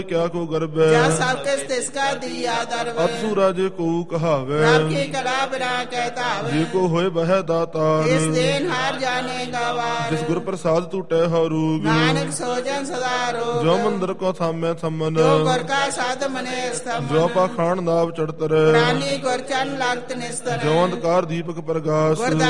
ਕਿਆ ਕੋ ਗਰਬੈ ਜਾ ਸਭ ਕਿਸ ਤਿਸਕਾ ਦੀਆ ਦਰਵੇ ਅਤਸੂ ਰਾਜੇ ਕੋ ਕਹਾਵੈ ਰੱਬ ਕੀ ਕਲਾ ਬਿਨਾ ਕਹਿਤਾ ਜੇ ਕੋ ਹੋਏ ਬਹਿ ਦਾਤਾਰ ਇਸ ਦੇਨ ਹਾਰ ਜਾਣੇ ਗਵਾਰ ਜਿਸ ਗੁਰ ਪ੍ਰਸਾਦ ਟੂਟੈ ਹਰੂਗ ਨਾਨਕ ਸੋਜਨ ਸਦਾ ਰੋਗ ਜੋ ਮੰਦਰ ਕੋ ਥਾਮੈ ਥਮਨ ਜੋ ਗੁਰ ਕਾ ਸਾਧ ਮਨੇ ਸਥਮਨ ਜੋ ਪਾਖਾਨ ਨਾਭ ਚੜਤਰ ਪ੍ਰਾਨੀ ਗੁਰ ਚਰਨ ਲਗਤ ਨਿਸਤਰ ਜੋ ਅੰਧਕਾਰ ਦੀਪਕ ਪ੍ਰਗਾਸ